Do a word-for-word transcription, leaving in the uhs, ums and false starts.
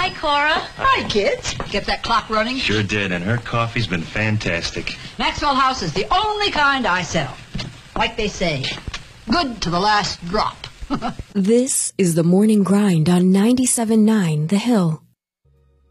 Hi, Cora. Hi, kids. Get that clock running? Sure did, and her coffee's been fantastic. Maxwell House is the only kind I sell. Like they say, good to the last drop. This is the Morning Grind on ninety-seven point nine The Hill.